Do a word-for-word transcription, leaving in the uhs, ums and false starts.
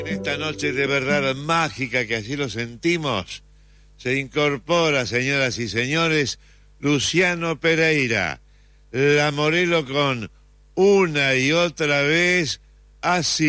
En esta noche de verdad mágica, que así lo sentimos, se incorpora, señoras y señores, Luciano Pereira, la Morelo con Una y Otra Vez, así.